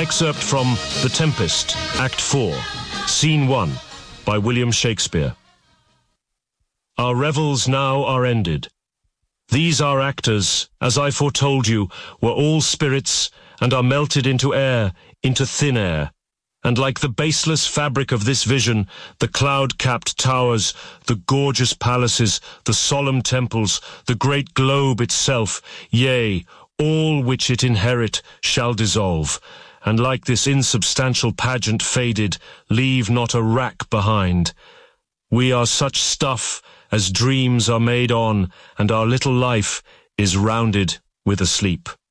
Excerpt from The Tempest, Act 4, Scene 1, by William Shakespeare. Our revels now are ended. These our actors, as I foretold you, were all spirits, and are melted into air, into thin air. And like the baseless fabric of this vision, the cloud-capped towers, the gorgeous palaces, the solemn temples, the great globe itself, yea, all which it inherit, shall dissolve, and like this insubstantial pageant faded, leave not a rack behind. We are such stuff as dreams are made on, and our little life is rounded with a sleep.